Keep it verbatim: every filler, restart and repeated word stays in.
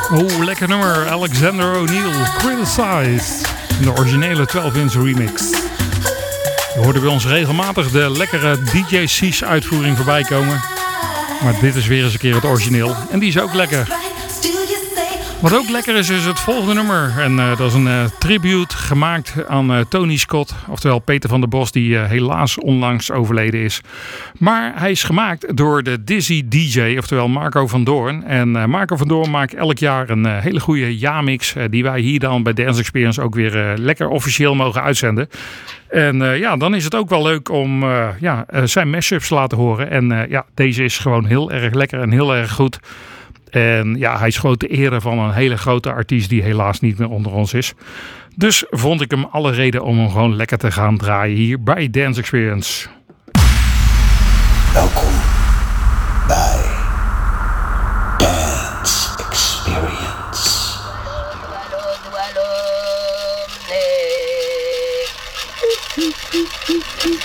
Oh, lekker nummer. Alexander O'Neal, Criticized. In de originele twaalf inch remix. Je hoorde bij ons regelmatig de lekkere D J C's uitvoering voorbij komen. Maar dit is weer eens een keer het origineel. En die is ook lekker. Wat ook lekker is, is het volgende nummer. En uh, dat is een uh, tribute gemaakt aan uh, Tony Scott. Oftewel Peter van der Bos, die uh, helaas onlangs overleden is. Maar hij is gemaakt door de Dizzy D J, oftewel Marco van Doorn. En uh, Marco van Doorn maakt elk jaar een uh, hele goede ja-mix. Uh, die wij hier dan bij Dance Experience ook weer uh, lekker officieel mogen uitzenden. En uh, ja, dan is het ook wel leuk om uh, ja, uh, zijn mashups te laten horen. En uh, ja, deze is gewoon heel erg lekker en heel erg goed. En ja, hij is gewoon te ere van een hele grote artiest die helaas niet meer onder ons is. Dus vond ik hem alle reden om hem gewoon lekker te gaan draaien hier bij Dance Experience. Welkom bij Dance Experience.